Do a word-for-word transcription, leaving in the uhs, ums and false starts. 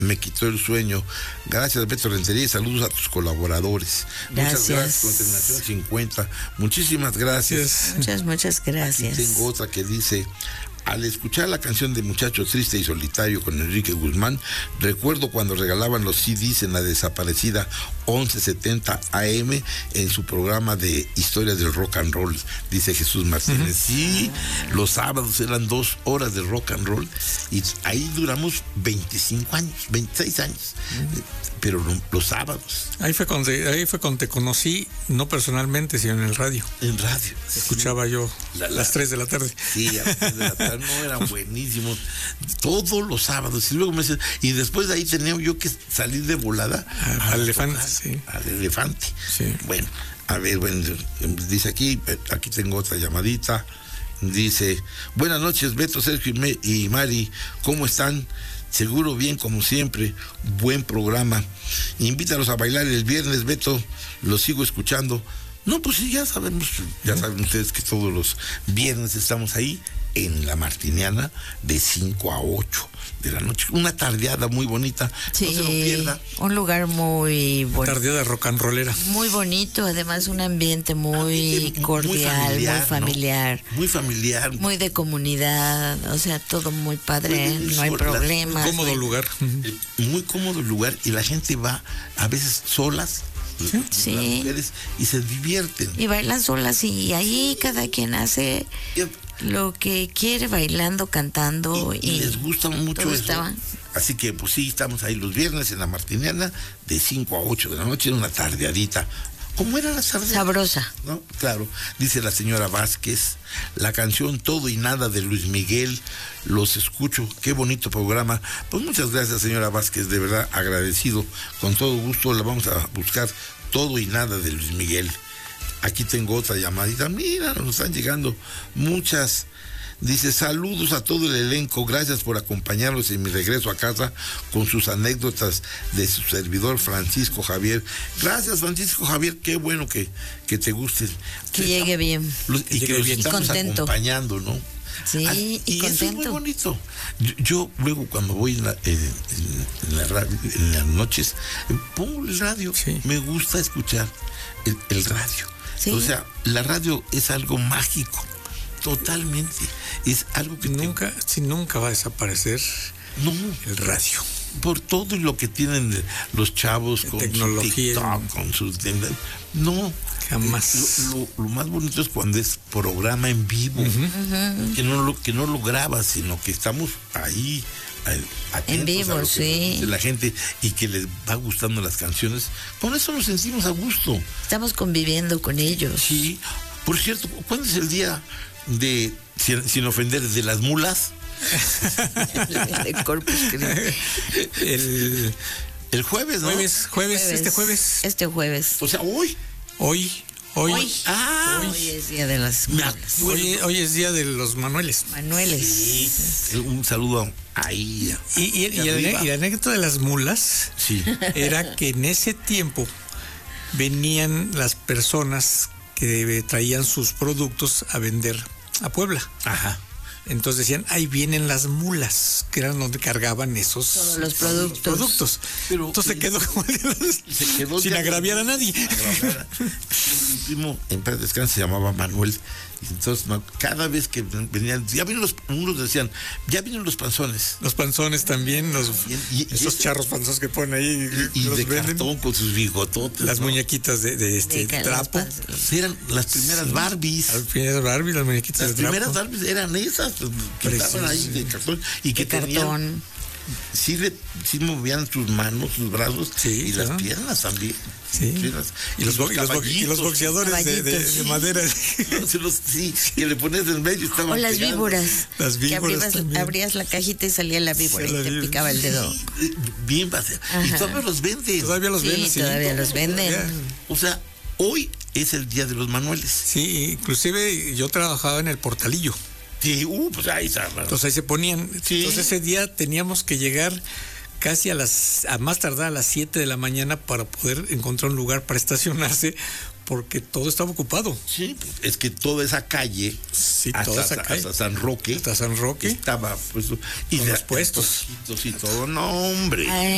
me quitó el sueño. Gracias, Beto Rentería, y saludos a tus colaboradores. Gracias. Muchas gracias, con terminación cincuenta. Muchísimas gracias. Muchas, muchas gracias. Aquí tengo otra que dice: al escuchar la canción de Muchacho Triste y Solitario con Enrique Guzmán, recuerdo cuando regalaban los C Ds en la desaparecida once setenta A M en su programa de Historias del Rock and Roll, dice Jesús Martínez. Uh-huh. Sí, los sábados eran dos horas de rock and roll y ahí duramos veinticinco años, veintiséis años, uh-huh. pero los sábados. Ahí fue cuando, ahí fue cuando te conocí, no personalmente, sino en el radio. En radio. Escuchaba sí. yo a la, las tres de la tarde. Sí, a las tres de la tarde. No, eran buenísimos todos los sábados. Y luego me y después de ahí tenía yo que salir de volada a, al elefante, tocar, sí. al elefante. Sí. Bueno, a ver, bueno, dice aquí, aquí tengo otra llamadita. Dice: buenas noches, Beto, Sergio y, Me, y Mari, ¿cómo están? Seguro bien, como siempre. Buen programa. Invítalos a bailar el viernes, Beto. Los sigo escuchando. No, pues sí, ya sabemos, ya saben ustedes que todos los viernes estamos ahí en La Martiniana de cinco a ocho de la noche. Una tardeada muy bonita, sí, no se lo pierda. Un lugar muy bonito. Tardeada rock and rollera. Muy bonito, además un ambiente muy ambiente cordial, muy familiar. Muy familiar, ¿no? muy familiar. Muy de comunidad, o sea, todo muy padre, muy no hay problemas. Cómodo muy, lugar. Muy cómodo lugar y la gente va a veces solas. Sí. Las mujeres y se divierten y bailan solas y ahí cada quien hace lo que quiere, bailando, cantando y, y, y les gusta mucho eso. Estaba. Así que pues sí, estamos ahí los viernes en La Martiniana de cinco a ocho de la noche en una tardeadita. ¿Cómo era la tarde? Sabrosa. ¿No? Claro, dice la señora Vázquez, la canción Todo y Nada de Luis Miguel, los escucho, qué bonito programa. Pues muchas gracias, señora Vázquez, de verdad agradecido, con todo gusto la vamos a buscar, Todo y Nada de Luis Miguel. Aquí tengo otra llamadita, mira, nos están llegando muchas. Dice: saludos a todo el elenco, gracias por acompañarnos en mi regreso a casa con sus anécdotas de su servidor Francisco Javier. Gracias, Francisco Javier, qué bueno que, que te guste. Que llegue bien. Los, y que, que los bien. estamos y contento. acompañando, ¿no? Sí, ah, y, y contento. Eso es muy bonito. Yo, yo luego cuando voy en, la, eh, en, en, la radio, en las noches, pongo el radio, sí. Me gusta escuchar el, el radio. Sí. O sea, la radio es algo mágico. Totalmente. Es algo que nunca, te... si nunca va a desaparecer no, el radio. Por todo lo que tienen los chavos con tecnología, su TikTok, con sus no, jamás. Lo, lo, lo más bonito es cuando es programa en vivo, uh-huh. que no lo que no lo grabas, sino que estamos ahí atentos en vivo, a lo que sí. dice la gente y que les va gustando las canciones. Con eso nos sentimos a gusto. Estamos conviviendo con ellos. Sí. Por cierto, ¿cuándo es el día de, sin, sin ofender, de las mulas? El Corpus Christi. El, el jueves, ¿no? Jueves, jueves, jueves, este jueves. Este jueves. O sea, hoy. Hoy. Hoy. Hoy. Ah, hoy. Hoy es día de las mulas. Hoy, hoy es día de los Manueles. Manueles. Sí, un saludo ahí. Y, y, y, el, y la anécdota de las mulas sí. era que en ese tiempo venían las personas que traían sus productos a vender a Puebla. Ajá. Entonces decían, ahí vienen las mulas, que eran donde cargaban esos Todos los productos. productos. Pero, Entonces se quedó como se quedó sin agraviar a nadie. Mi primo en paz descanse se llamaba Manuel. Y entonces cada vez que venían, ya vienen los, unos decían, ya vienen los panzones. Los panzones también, los, y, y, esos y este, charros panzones que ponen ahí. Y, y los de venden. Cartón con sus bigototes. Las ¿no? muñequitas de, de este de trapo. Eran las primeras sí. Barbies. Las primeras Barbies, las muñequitas las de trapo. Las primeras Barbies eran esas, que Preciso, estaban ahí de cartón. Y que de tenían, cartón. Sí, le, sí movían sus manos, sus brazos sí, y claro. las piernas también. Sí. Piernas. Y, los, y, los y los boxeadores de, de, de madera. Sí, los, sí, que le ponías en medio. O las víboras. Las víboras. Que abrías, abrías la cajita y salía la víbora sí, y la te víbora. Picaba el dedo. Sí, bien, y todavía los venden. Todavía los sí, venden. Sí, todavía los venden. O sea, hoy es el día de los Manueles. Sí, inclusive yo trabajaba en el Portalillo. Sí, uh, pues ahí está. Entonces ahí se ponían. Sí. Entonces ese día teníamos que llegar casi a las, a más tardar a las siete de la mañana para poder encontrar un lugar para estacionarse, porque todo estaba ocupado. Sí, es que toda esa calle, sí, hasta, toda esa calle, hasta San Roque, hasta San Roque estaba pues, y los puestos y todo, no hombre. Ay.